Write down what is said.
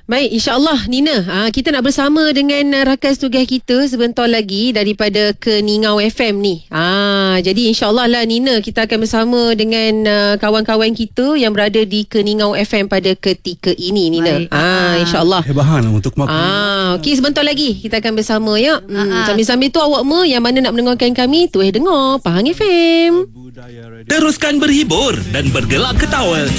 Baik, insyaAllah Nina, kita nak bersama dengan rakan tugas kita sebentar lagi daripada Keningau FM ni. Jadi insyaAllah lah Nina, kita akan bersama dengan kawan-kawan kita yang berada di Keningau FM pada ketika ini Nina. InsyaAllah. Bahan untuk makan. Okey, sebentar lagi kita akan bersama ya. Sambil-sambil tu awak yang mana nak mendengarkan kami, dengar Pahang FM. Teruskan berhibur dan bergelak ketawa